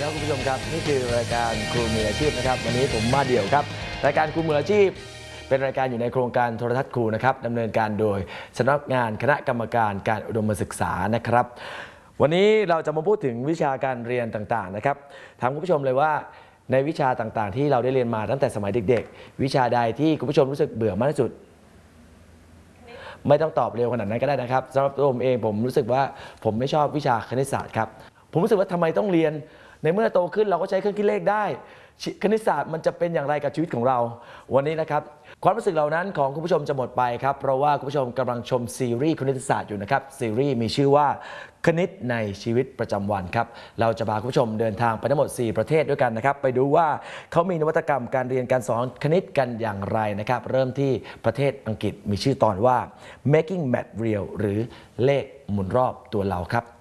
ครับคุณผู้ชมครับนี่คือรายการครูมืออาชีพนะครับวันนี้ผมมาเดี่ยวครับรายการครูมืออาชีพเป็นรายการอยู่ในโครงการโทรทัศน์ครูนะครับดำเนินการโดยสำนักงานคณะกรรมการการอุดมศึกษานะครับวันนี้เราจะมาพูดถึงวิชาการเรียนต่างๆนะครับถามคุณผู้ชมเลยว่าในวิชาต่างๆที่เราได้เรียนมาตั้งแต่สมัยเด็กๆวิชาใดที่คุณผู้ชมรู้สึกเบื่อมากที่สุดไม่ต้องตอบเร็วขนาดนั้นก็ได้นะครับสำหรับตัวผมเองผมรู้สึกว่าผมไม่ชอบวิชาคณิตศาสตร์ครับผมรู้สึกว่าทำไมต้องเรียนในเมื่อโตขึ้นเราก็ใช้เครื่องคิดเลขได้คณิตศาสตร์มันจะเป็นอย่างไรกับชีวิตของเราวันนี้นะครับความรู้สึกเหล่านั้นของคุณผู้ชมจะหมดไปครับเพราะว่าคุณผู้ชมกำลังชมซีรีส์คณิตศาสตร์อยู่นะครับซีรีส์มีชื่อว่าคณิตในชีวิตประจำวันครับเราจะพาคุณผู้ชมเดินทางไปทั้งหมด4ประเทศด้วยกันนะครับไปดูว่าเขามีนวัตกรรมการเรียนการสอนคณิตกันอย่างไรนะครับเริ่มที่ประเทศอังกฤษมีชื่อตอนว่า making math real หรือเลขหมุนรอบตัวเราครับ